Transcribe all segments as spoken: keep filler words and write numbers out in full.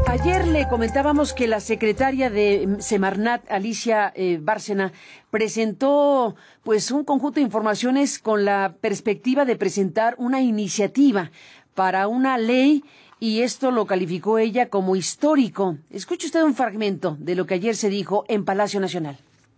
Ayer le comentábamos que la secretaria de Semarnat, Alicia eh, Bárcena, presentó pues un conjunto de informaciones con la perspectiva de presentar una iniciativa para una ley, y esto lo calificó ella como histórico. Escuche usted un fragmento de lo que ayer se dijo en Palacio Nacional.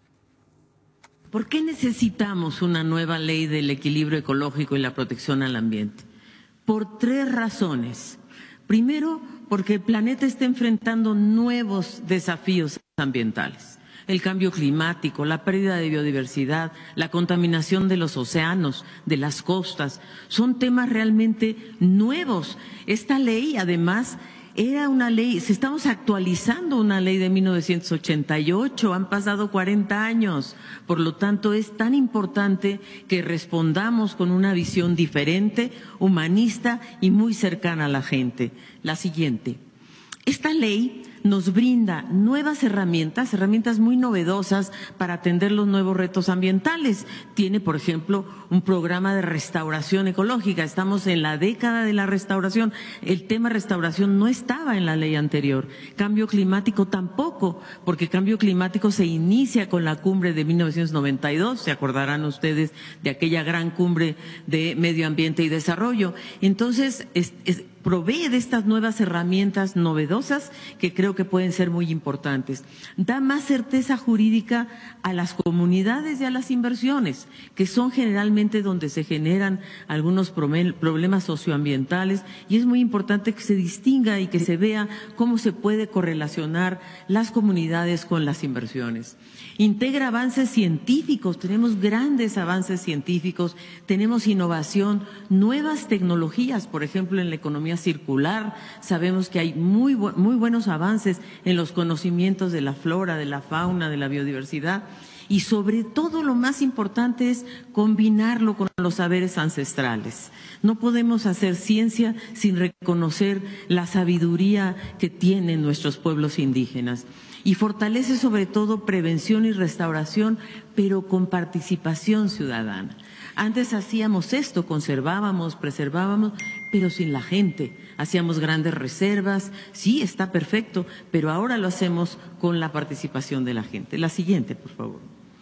¿Por qué necesitamos una nueva ley del equilibrio ecológico y la protección al ambiente? Por tres razones. Primero, porque el planeta está enfrentando nuevos desafíos ambientales. El cambio climático, la pérdida de biodiversidad, la contaminación de los océanos, de las costas, son temas realmente nuevos. Esta ley, además, era una ley, se estamos actualizando una ley de mil novecientos ochenta y ocho, han pasado cuarenta años, por lo tanto es tan importante que respondamos con una visión diferente, humanista y muy cercana a la gente. La siguiente, esta ley nos brinda nuevas herramientas, herramientas muy novedosas para atender los nuevos retos ambientales. Tiene, por ejemplo, un programa de restauración ecológica. Estamos en la década de la restauración. El tema restauración no estaba en la ley anterior. Cambio climático tampoco, porque cambio climático se inicia con la cumbre de mil novecientos noventa y dos. Se acordarán ustedes de aquella gran cumbre de medio ambiente y desarrollo. Entonces, es, es, provee de estas nuevas herramientas novedosas que creo que pueden ser muy importantes. Da más certeza jurídica a las comunidades y a las inversiones, que son generalmente donde se generan algunos problemas socioambientales, y es muy importante que se distinga y que se vea cómo se puede correlacionar las comunidades con las inversiones. Integra avances científicos, tenemos grandes avances científicos, tenemos innovación, nuevas tecnologías, por ejemplo, en la economía circular. Sabemos que hay muy, bu muy buenos avances en los conocimientos de la flora, de la fauna, de la biodiversidad, y sobre todo lo más importante es combinarlo con los saberes ancestrales. No podemos hacer ciencia sin reconocer la sabiduría que tienen nuestros pueblos indígenas. Y fortalece sobre todo prevención y restauración, pero con participación ciudadana. Antes hacíamos esto, conservábamos, preservábamos, pero sin la gente. Hacíamos grandes reservas, sí, está perfecto, pero ahora lo hacemos con la participación de la gente. La siguiente, por favor.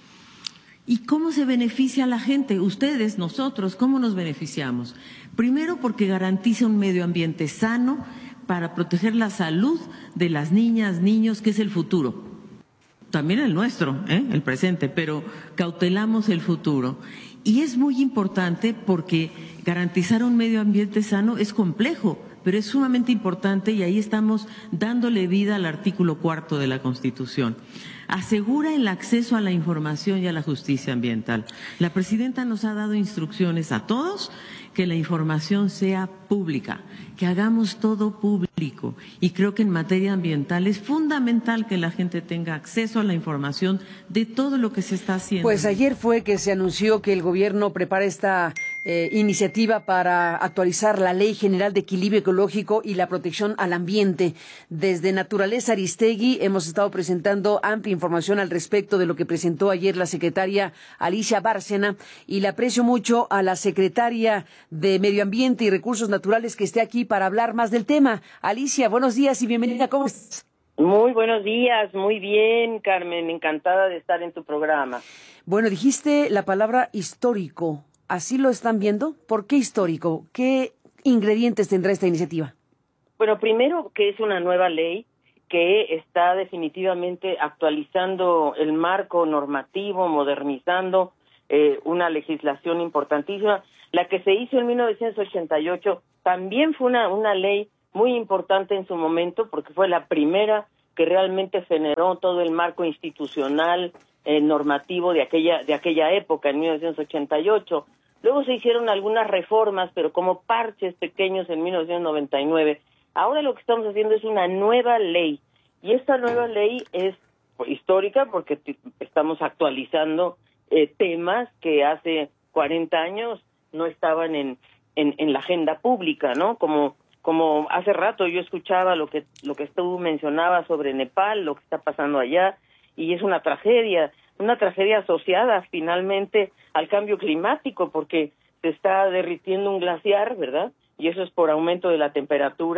¿Y cómo se beneficia a la gente? Ustedes, nosotros, ¿cómo nos beneficiamos? Primero, porque garantiza un medio ambiente sano para proteger la salud de las niñas, niños, que es el futuro. También el nuestro, ¿eh? el presente, pero cautelamos el futuro. Y es muy importante porque garantizar un medio ambiente sano es complejo, pero es sumamente importante, y ahí estamos dándole vida al artículo cuarto de la Constitución. Asegura el acceso a la información y a la justicia ambiental. La presidenta nos ha dado instrucciones a todos que la información sea pública, que hagamos todo público, y creo que en materia ambiental es fundamental que la gente tenga acceso a la información de todo lo que se está haciendo. Pues ayer fue que se anunció que el gobierno prepara esta eh, iniciativa para actualizar la Ley General de Equilibrio Ecológico y la Protección al Ambiente. Desde Naturaleza Aristegui hemos estado presentando amplia información al respecto de lo que presentó ayer la secretaria Alicia Bárcena, y le aprecio mucho a la secretaria de Medio Ambiente y Recursos Naturales que esté aquí para hablar más del tema. Alicia, buenos días y bienvenida. ¿Cómo estás? Muy buenos días, muy bien, Carmen, encantada de estar en tu programa. Bueno, dijiste la palabra histórico. ¿Así lo están viendo? ¿Por qué histórico? ¿Qué ingredientes tendrá esta iniciativa? Bueno, primero que es una nueva ley que está definitivamente actualizando el marco normativo, modernizando eh, una legislación importantísima. La que se hizo en mil novecientos ochenta y ocho también fue una, una ley muy importante en su momento, porque fue la primera que realmente generó todo el marco institucional, eh, normativo de aquella, de aquella época, en mil novecientos ochenta y ocho. Luego se hicieron algunas reformas, pero como parches pequeños en mil novecientos noventa y nueve. Ahora lo que estamos haciendo es una nueva ley, y esta nueva ley es histórica porque estamos actualizando eh, temas que hace cuarenta años no estaban en, en, en la agenda pública, ¿no? Como como hace rato yo escuchaba lo que lo que tú mencionabas sobre Nepal, lo que está pasando allá, y es una tragedia, una tragedia asociada finalmente al cambio climático, porque se está derritiendo un glaciar, ¿verdad? Y eso es por aumento de la temperatura,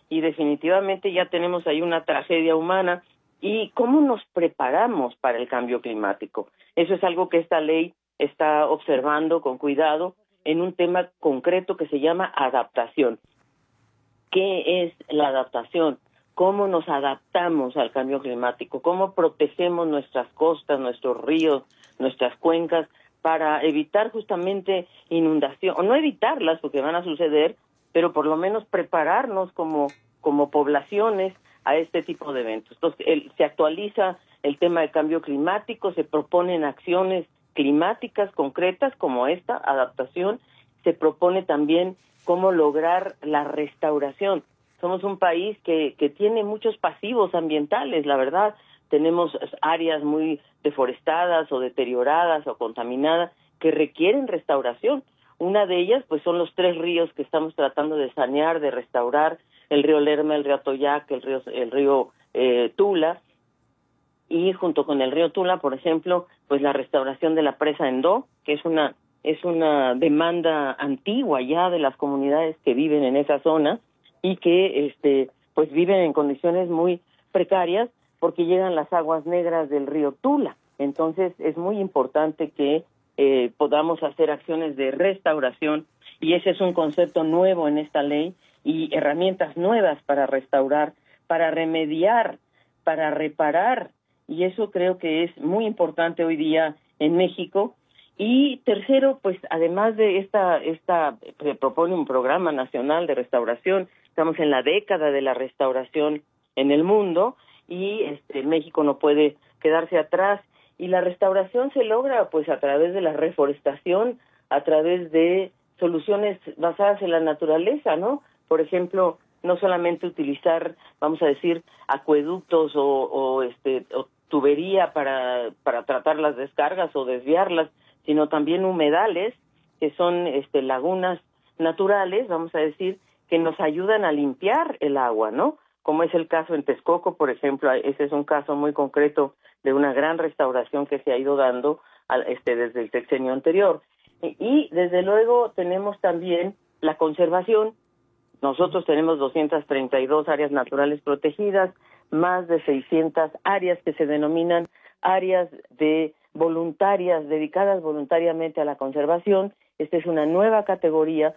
y definitivamente ya tenemos ahí una tragedia humana. ¿Y cómo nos preparamos para el cambio climático? Eso es algo que esta ley está observando con cuidado en un tema concreto que se llama adaptación. ¿Qué es la adaptación? ¿Cómo nos adaptamos al cambio climático? ¿Cómo protegemos nuestras costas, nuestros ríos, nuestras cuencas para evitar justamente inundación, o no evitarlas porque van a suceder, pero por lo menos prepararnos como, como poblaciones a este tipo de eventos? Entonces, el, se actualiza el tema de cambio climático, se proponen acciones climáticas concretas como esta adaptación, se propone también cómo lograr la restauración. Somos un país que, que tiene muchos pasivos ambientales, la verdad. Tenemos áreas muy deforestadas o deterioradas o contaminadas que requieren restauración. Una de ellas, pues, son los tres ríos que estamos tratando de sanear, de restaurar: el río Lerma, el río Atoyac, el río, el río eh, Tula, y junto con el río Tula, por ejemplo, pues la restauración de la presa Endó, que es una es una demanda antigua ya de las comunidades que viven en esa zona y que este pues viven en condiciones muy precarias porque llegan las aguas negras del río Tula. Entonces es muy importante que eh, podamos hacer acciones de restauración, y ese es un concepto nuevo en esta ley, y herramientas nuevas para restaurar, para remediar, para reparar, y eso creo que es muy importante hoy día en México. Y tercero, pues además de esta, esta se propone un programa nacional de restauración. Estamos en la década de la restauración en el mundo, y este México no puede quedarse atrás, y la restauración se logra pues a través de la reforestación, a través de soluciones basadas en la naturaleza, ¿no? Por ejemplo, no solamente utilizar, vamos a decir, acueductos o, o este o tubería para para tratar las descargas o desviarlas, sino también humedales, que son este lagunas naturales, vamos a decir, que nos ayudan a limpiar el agua, ¿no? Como es el caso en Texcoco, por ejemplo. Ese es un caso muy concreto de una gran restauración que se ha ido dando al, este desde el sexenio anterior. Y, y desde luego tenemos también la conservación. Nosotros tenemos doscientas treinta y dos áreas naturales protegidas, más de seiscientas áreas que se denominan áreas de voluntarias, dedicadas voluntariamente a la conservación. Esta es una nueva categoría,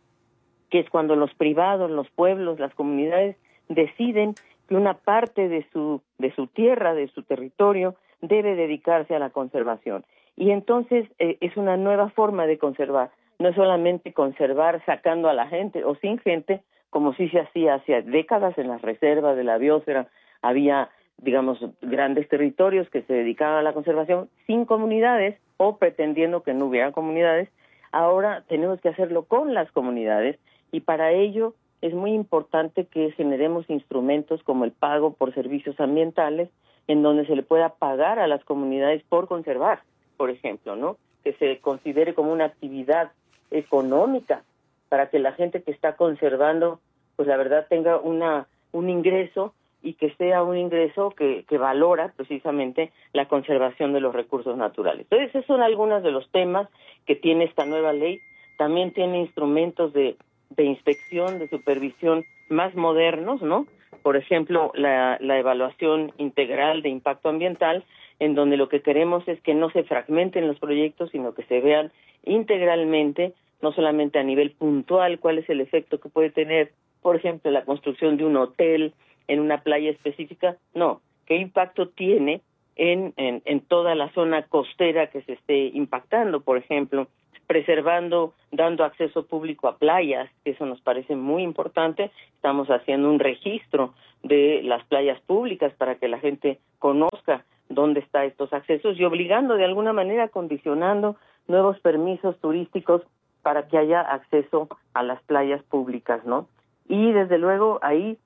que es cuando los privados, los pueblos, las comunidades deciden que una parte de su de su tierra, de su territorio, debe dedicarse a la conservación. Y entonces eh, es una nueva forma de conservar. No es solamente conservar sacando a la gente o sin gente, como sí se hacía hace décadas en las reservas de la biosfera. Había, digamos, grandes territorios que se dedicaban a la conservación sin comunidades o pretendiendo que no hubiera comunidades. Ahora tenemos que hacerlo con las comunidades, y para ello es muy importante que generemos instrumentos como el pago por servicios ambientales, en donde se le pueda pagar a las comunidades por conservar, por ejemplo, ¿no? Que se considere como una actividad económica para que la gente que está conservando, pues la verdad tenga una un ingreso, y que sea un ingreso que, que valora precisamente la conservación de los recursos naturales. Entonces, esos son algunos de los temas que tiene esta nueva ley. También tiene instrumentos de, de inspección, de supervisión más modernos, ¿no? Por ejemplo, la, la evaluación integral de impacto ambiental, en donde lo que queremos es que no se fragmenten los proyectos, sino que se vean integralmente, no solamente a nivel puntual, cuál es el efecto que puede tener, por ejemplo, la construcción de un hotel en una playa específica, no, qué impacto tiene en, en, en toda la zona costera que se esté impactando, por ejemplo, preservando, dando acceso público a playas, que eso nos parece muy importante. Estamos haciendo un registro de las playas públicas para que la gente conozca dónde están estos accesos, y obligando de alguna manera, condicionando nuevos permisos turísticos para que haya acceso a las playas públicas, ¿no? Y desde luego ahí,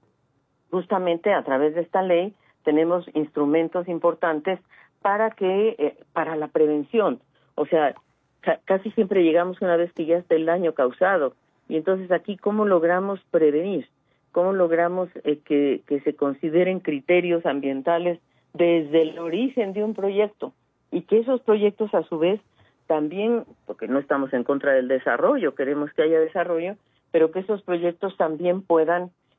justamente a través de esta ley, tenemos instrumentos importantes para que eh, para la prevención. O sea, ca- casi siempre llegamos una vez que ya está el daño causado, y entonces aquí, ¿cómo logramos prevenir? ¿Cómo logramos eh, que, que se consideren criterios ambientales desde el origen de un proyecto, y que esos proyectos a su vez también, porque no estamos en contra del desarrollo, queremos que haya desarrollo, pero que esos proyectos también puedan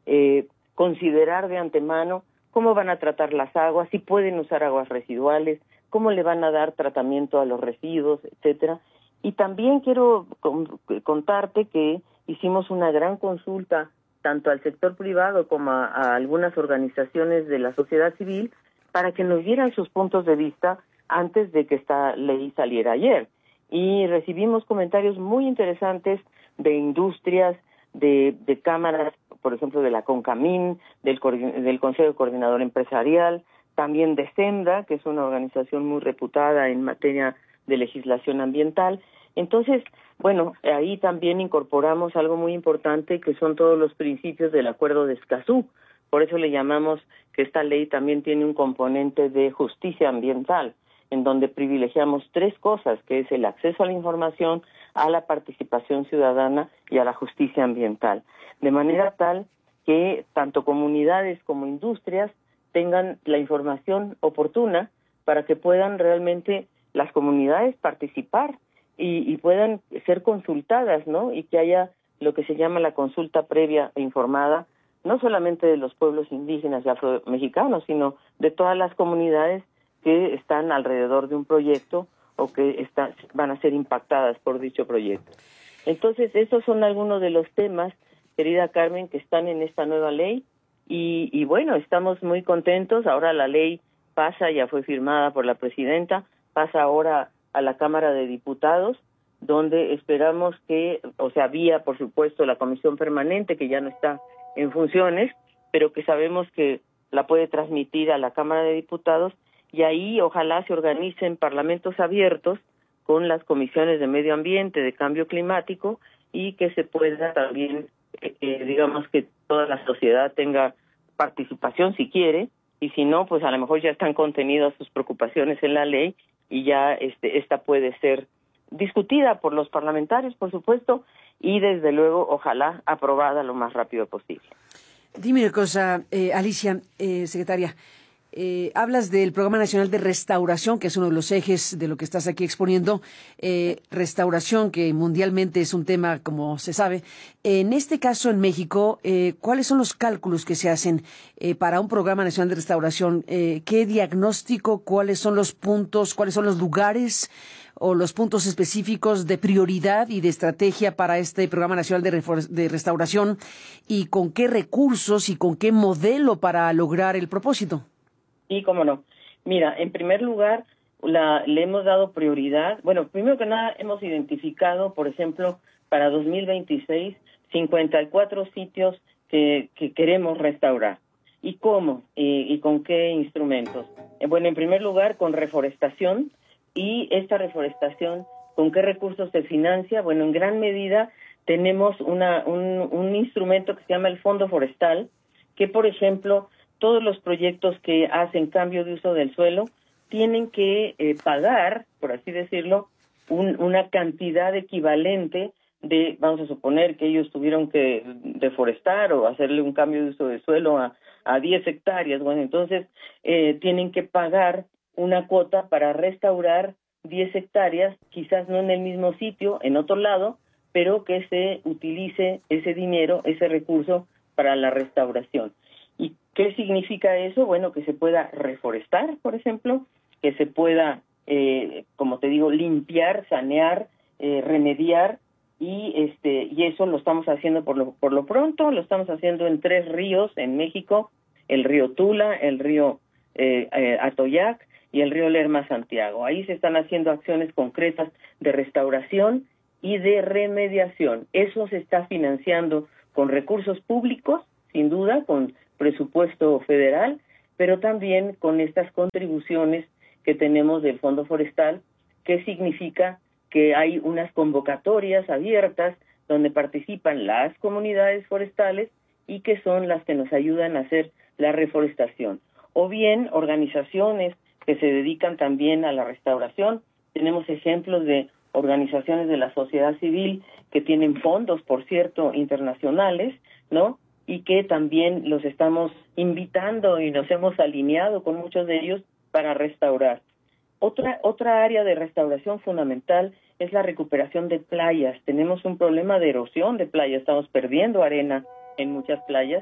eh, considerar de antemano cómo van a tratar las aguas, si pueden usar aguas residuales, cómo le van a dar tratamiento a los residuos, etcétera. Y también quiero contarte que hicimos una gran consulta tanto al sector privado como a, a algunas organizaciones de la sociedad civil para que nos dieran sus puntos de vista antes de que esta ley saliera ayer. Y recibimos comentarios muy interesantes de industrias, de, de cámaras, por ejemplo, de la CONCAMIN, del, del Consejo Coordinador Empresarial, también de SEMDA, que es una organización muy reputada en materia de legislación ambiental. Entonces, bueno, ahí también incorporamos algo muy importante, que son todos los principios del Acuerdo de Escazú. Por eso le llamamos que esta ley también tiene un componente de justicia ambiental, en donde privilegiamos tres cosas, que es el acceso a la información, a la participación ciudadana y a la justicia ambiental. De manera tal que tanto comunidades como industrias tengan la información oportuna para que puedan realmente las comunidades participar y, y puedan ser consultadas, ¿no? Y que haya lo que se llama la consulta previa e informada, no solamente de los pueblos indígenas y afromexicanos, sino de todas las comunidades que están alrededor de un proyecto o que está, van a ser impactadas por dicho proyecto. Entonces, esos son algunos de los temas, querida Carmen, que están en esta nueva ley y, y bueno, estamos muy contentos. Ahora la ley pasa, ya fue firmada por la presidenta, pasa ahora a la Cámara de Diputados, donde esperamos que, o sea, vía, por supuesto, la Comisión Permanente, que ya no está en funciones, pero que sabemos que la puede transmitir a la Cámara de Diputados, y ahí ojalá se organicen parlamentos abiertos con las comisiones de medio ambiente, de cambio climático, y que se pueda también, eh, eh, digamos, que toda la sociedad tenga participación si quiere, y si no, pues a lo mejor ya están contenidas sus preocupaciones en la ley, y ya este esta puede ser discutida por los parlamentarios, por supuesto, y desde luego, ojalá, aprobada lo más rápido posible. Dime una cosa, eh, Alicia, eh, secretaria. Eh, hablas del Programa Nacional de Restauración, que es uno de los ejes de lo que estás aquí exponiendo. Eh, restauración, que mundialmente es un tema, como se sabe. En este caso, en México, eh, ¿cuáles son los cálculos que se hacen eh, para un Programa Nacional de Restauración? Eh, ¿Qué diagnóstico? ¿Cuáles son los puntos? ¿Cuáles son los lugares o los puntos específicos de prioridad y de estrategia para este Programa Nacional de, Refor- de Restauración? ¿Y con qué recursos y con qué modelo para lograr el propósito? Sí, cómo no. Mira, en primer lugar, la, le hemos dado prioridad. Bueno, primero que nada, hemos identificado, por ejemplo, para dos mil veintiséis, cincuenta y cuatro sitios que, que queremos restaurar. ¿Y cómo? ¿Y, y con qué instrumentos? Eh, bueno, en primer lugar, con reforestación. ¿Y esta reforestación, con qué recursos se financia? Bueno, en gran medida tenemos una, un, un instrumento que se llama el Fondo Forestal, que, por ejemplo, todos los proyectos que hacen cambio de uso del suelo tienen que eh, pagar, por así decirlo, un, una cantidad equivalente de, vamos a suponer que ellos tuvieron que deforestar o hacerle un cambio de uso de suelo a, a diez hectáreas. Bueno, entonces eh, tienen que pagar una cuota para restaurar diez hectáreas, quizás no en el mismo sitio, en otro lado, pero que se utilice ese dinero, ese recurso para la restauración. ¿Y qué significa eso? Bueno, que se pueda reforestar, por ejemplo, que se pueda, eh, como te digo, limpiar, sanear, eh, remediar, y este y eso lo estamos haciendo por lo, por lo pronto, lo estamos haciendo en tres ríos en México, el río Tula, el río eh, eh, Atoyac y el río Lerma Santiago. Ahí se están haciendo acciones concretas de restauración y de remediación. Eso se está financiando con recursos públicos, sin duda, con presupuesto federal, pero también con estas contribuciones que tenemos del Fondo Forestal, que significa que hay unas convocatorias abiertas donde participan las comunidades forestales y que son las que nos ayudan a hacer la reforestación. O bien organizaciones que se dedican también a la restauración. Tenemos ejemplos de organizaciones de la sociedad civil que tienen fondos, por cierto, internacionales, ¿no?, y que también los estamos invitando y nos hemos alineado con muchos de ellos para restaurar. Otra otra área de restauración fundamental es la recuperación de playas. Tenemos un problema de erosión de playas, estamos perdiendo arena en muchas playas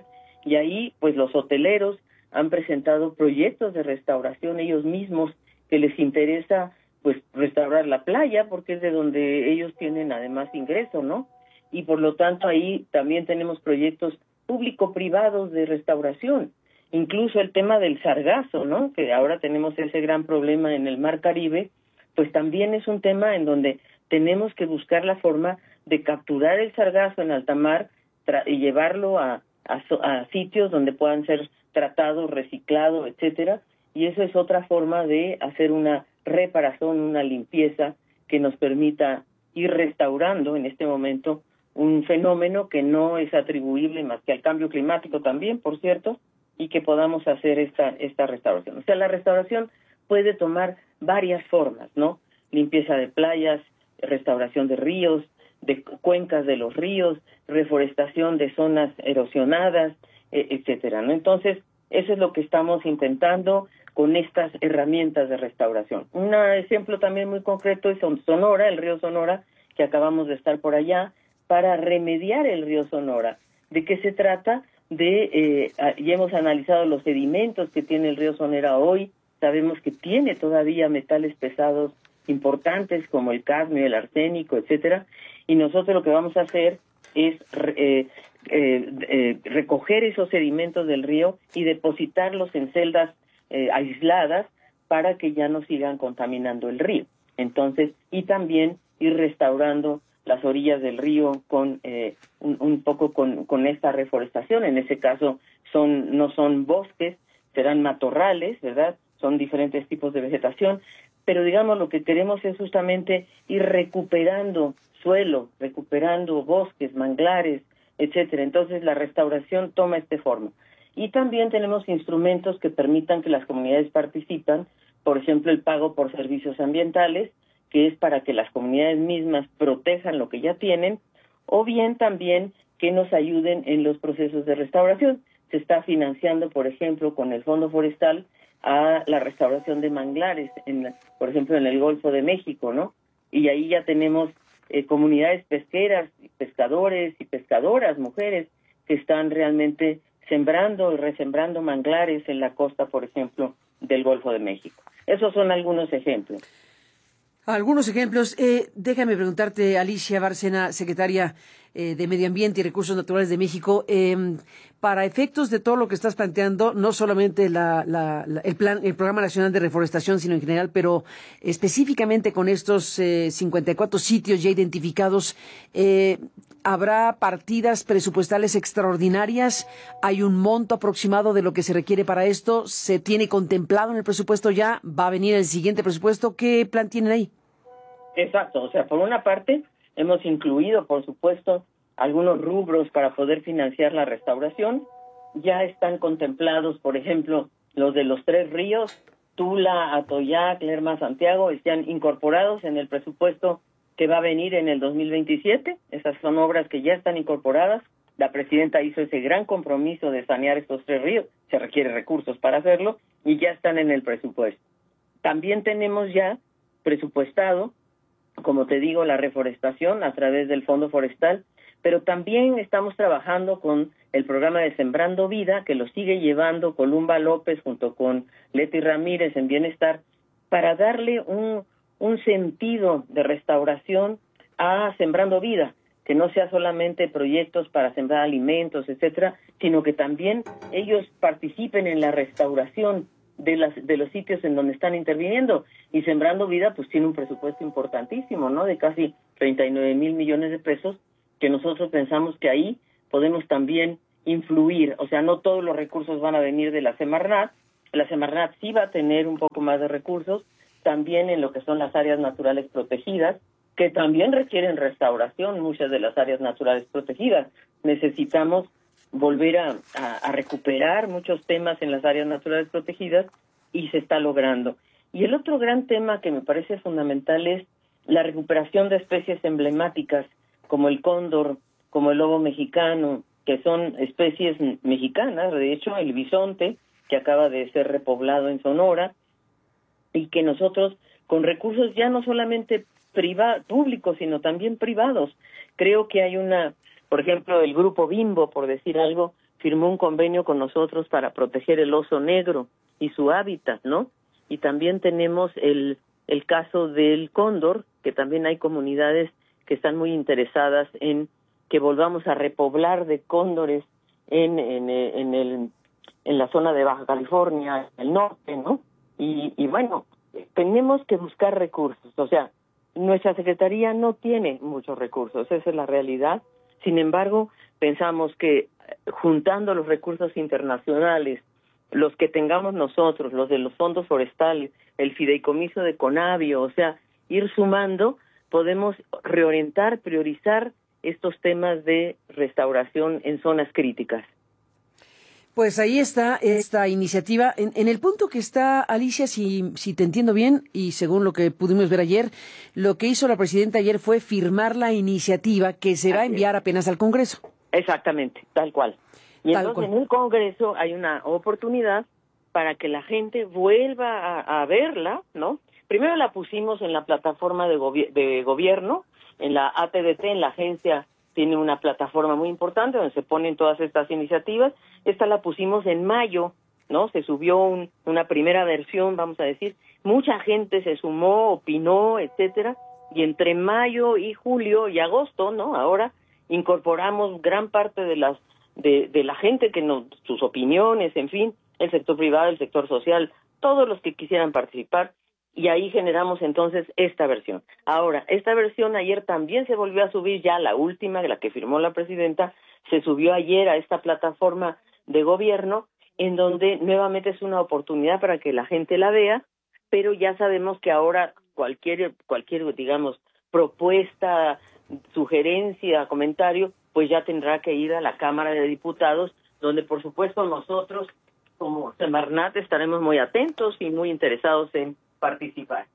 Y ahí, pues los hoteleros han presentado proyectos de restauración ellos mismos, que les interesa pues restaurar la playa, porque es de donde ellos tienen además ingreso, ¿no? Y por lo tanto ahí también tenemos proyectos público-privados de restauración. Incluso el tema del sargazo, ¿no? Que ahora tenemos ese gran problema en el Mar Caribe, pues también es un tema en donde tenemos que buscar la forma de capturar el sargazo en alta mar y llevarlo a, a, a sitios donde puedan ser tratados, reciclados, etcétera, y eso es otra forma de hacer una reparación, una limpieza que nos permita ir restaurando en este momento un fenómeno que no es atribuible más que al cambio climático también, por cierto, y que podamos hacer esta esta restauración. O sea, la restauración puede tomar varias formas, ¿no? Limpieza de playas, restauración de ríos, de cuencas de los ríos, reforestación de zonas erosionadas, eh, etcétera, ¿no? Entonces, eso es lo que estamos intentando con estas herramientas de restauración. Un ejemplo también muy concreto es Sonora, el río Sonora, que acabamos de estar por allá, para remediar el río Sonora. ¿De qué se trata? De, eh, ya hemos analizado los sedimentos que tiene el río Sonora hoy, sabemos que tiene todavía metales pesados importantes como el cadmio, el arsénico, etcétera, y nosotros lo que vamos a hacer es eh, eh, eh, recoger esos sedimentos del río y depositarlos en celdas eh, aisladas para que ya no sigan contaminando el río. Entonces, y también ir restaurando las orillas del río con eh, un, un poco con, con esta reforestación. En ese caso son no son bosques, serán matorrales, ¿verdad? Son diferentes tipos de vegetación, pero digamos lo que queremos es justamente ir recuperando suelo, recuperando bosques, manglares, etcétera. Entonces la restauración toma esta forma. Y también tenemos instrumentos que permitan que las comunidades participen, por ejemplo el pago por servicios ambientales, que es para que las comunidades mismas protejan lo que ya tienen, o bien también que nos ayuden en los procesos de restauración. Se está financiando, por ejemplo, con el Fondo Forestal a la restauración de manglares, en la, por ejemplo, en el Golfo de México, ¿no? Y ahí ya tenemos eh, comunidades pesqueras, pescadores y pescadoras, mujeres, que están realmente sembrando y resembrando manglares en la costa, por ejemplo, del Golfo de México. Esos son algunos ejemplos. Algunos ejemplos. Eh, déjame preguntarte, Alicia Bárcena, secretaria eh, de Medio Ambiente y Recursos Naturales de México, eh, para efectos de todo lo que estás planteando, no solamente la, la, la, el plan, el Programa Nacional de Reforestación, sino en general, pero específicamente con estos eh, cincuenta y cuatro sitios ya identificados, eh, ¿habrá partidas presupuestales extraordinarias? ¿Hay un monto aproximado de lo que se requiere para esto? ¿Se tiene contemplado en el presupuesto ya? ¿Va a venir el siguiente presupuesto? ¿Qué plan tienen ahí? Exacto, o sea, por una parte hemos incluido, por supuesto, algunos rubros para poder financiar la restauración. Ya están contemplados, por ejemplo, los de los tres ríos, Tula, Atoyac, Lerma, Santiago, están incorporados en el presupuesto que va a venir en el dos mil veintisiete. Esas son obras que ya están incorporadas. La presidenta hizo ese gran compromiso de sanear estos tres ríos. Se requiere recursos para hacerlo y ya están en el presupuesto. También tenemos ya presupuestado, como te digo, la reforestación a través del Fondo Forestal, pero también estamos trabajando con el programa de Sembrando Vida, que lo sigue llevando Columba López junto con Leti Ramírez en Bienestar, para darle un un sentido de restauración a Sembrando Vida, que no sea solamente proyectos para sembrar alimentos, etcétera, sino que también ellos participen en la restauración de las de los sitios en donde están interviniendo. Y Sembrando Vida pues tiene un presupuesto importantísimo, ¿no? De casi treinta y nueve mil millones de pesos, que nosotros pensamos que ahí podemos también influir. O sea, no todos los recursos van a venir de la Semarnat. La Semarnat sí va a tener un poco más de recursos, también en lo que son las áreas naturales protegidas, que también requieren restauración, muchas de las áreas naturales protegidas. Necesitamos volver a, a, a recuperar muchos temas en las áreas naturales protegidas y se está logrando. Y el otro gran tema que me parece fundamental es la recuperación de especies emblemáticas como el cóndor, como el lobo mexicano, que son especies mexicanas, de hecho el bisonte, que acaba de ser repoblado en Sonora, y que nosotros, con recursos ya no solamente priva- públicos, sino también privados, creo que hay una, por ejemplo, el Grupo Bimbo, por decir algo, firmó un convenio con nosotros para proteger el oso negro y su hábitat, ¿no? Y también tenemos el, el caso del cóndor, que también hay comunidades que están muy interesadas en que volvamos a repoblar de cóndores en, en, en, el, en la zona de Baja California, el norte, ¿no? Y, y bueno, tenemos que buscar recursos, o sea, nuestra Secretaría no tiene muchos recursos, esa es la realidad. Sin embargo, pensamos que juntando los recursos internacionales, los que tengamos nosotros, los de los fondos forestales, el fideicomiso de Conavio, o sea, ir sumando, podemos reorientar, priorizar estos temas de restauración en zonas críticas. Pues ahí está esta iniciativa. En, en el punto que está, Alicia, si, si te entiendo bien, y según lo que pudimos ver ayer, lo que hizo la presidenta ayer fue firmar la iniciativa que se va a enviar apenas al Congreso. Exactamente, tal cual. Y tal entonces cual. en el Congreso hay una oportunidad para que la gente vuelva a, a verla, ¿no? Primero la pusimos en la plataforma de, gobi- de gobierno, en la A T D T, en la agencia tiene una plataforma muy importante donde se ponen todas estas iniciativas. Esta la pusimos en mayo, ¿no? Se subió un, una primera versión, vamos a decir. Mucha gente se sumó, opinó, etcétera. Y entre mayo y julio y agosto, ¿no? Ahora incorporamos gran parte de las de, de la gente que nos, sus opiniones, en fin, el sector privado, el sector social, todos los que quisieran participar. Y ahí generamos entonces esta versión. Ahora, esta versión ayer también se volvió a subir, ya la última, la que firmó la presidenta, se subió ayer a esta plataforma de gobierno, en donde nuevamente es una oportunidad para que la gente la vea, pero ya sabemos que ahora cualquier, cualquier digamos, propuesta, sugerencia, comentario, pues ya tendrá que ir a la Cámara de Diputados, donde por supuesto nosotros, como Semarnat, estaremos muy atentos y muy interesados en participar.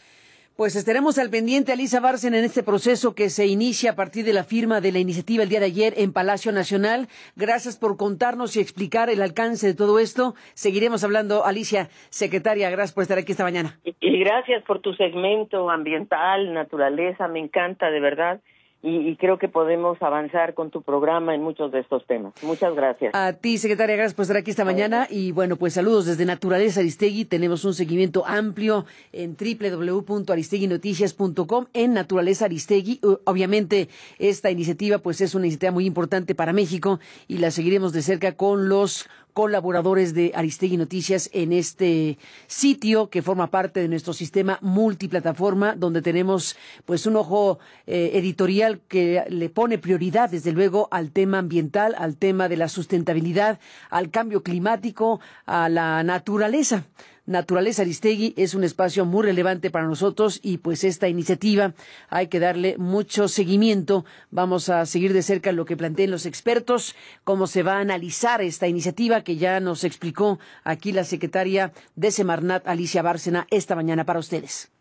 Pues estaremos al pendiente, Alicia Bárcena, en este proceso que se inicia a partir de la firma de la iniciativa el día de ayer en Palacio Nacional. Gracias por contarnos y explicar el alcance de todo esto. Seguiremos hablando, Alicia, secretaria, gracias por estar aquí esta mañana. Y, y gracias por tu segmento ambiental, naturaleza, me encanta, de verdad. Y, y creo que podemos avanzar con tu programa en muchos de estos temas. Muchas gracias. A ti, secretaria, gracias por estar aquí esta mañana. Y bueno, pues saludos desde Naturaleza Aristegui. Tenemos un seguimiento amplio en doble u doble u doble u punto aristegui noticias punto com, en Naturaleza Aristegui. Obviamente, esta iniciativa pues es una iniciativa muy importante para México y la seguiremos de cerca con los colaboradores de Aristegui Noticias en este sitio que forma parte de nuestro sistema multiplataforma, donde tenemos pues un ojo eh, editorial que le pone prioridad desde luego al tema ambiental, al tema de la sustentabilidad, al cambio climático, a la naturaleza. Naturaleza Aristegui es un espacio muy relevante para nosotros y pues esta iniciativa hay que darle mucho seguimiento. Vamos a seguir de cerca lo que planteen los expertos, cómo se va a analizar esta iniciativa que ya nos explicó aquí la secretaria de Semarnat, Alicia Bárcena, esta mañana para ustedes.